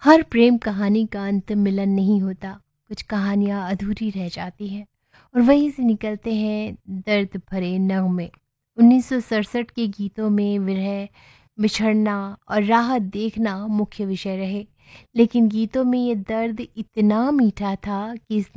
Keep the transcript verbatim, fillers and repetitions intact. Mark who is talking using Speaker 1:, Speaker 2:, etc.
Speaker 1: हर प्रेम कहानी का अंत मिलन नहीं होता। कुछ कहानियाँ अधूरी रह जाती हैं और वहीं से निकलते हैं दर्द भरे नगमे। उन्नीस सौ सड़सठ के गीतों में विरह, बिछड़ना और राहत देखना मुख्य विषय रहे, लेकिन गीतों में ये दर्द इतना मीठा था कि